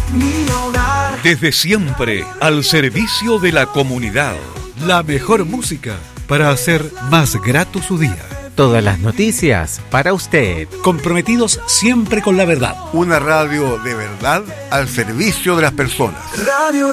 mi hogar. Desde siempre, al servicio de la comunidad. La mejor música para hacer más grato su día. Todas las noticias para usted. Comprometidos siempre con la verdad. Una radio de verdad al servicio de las personas. Radio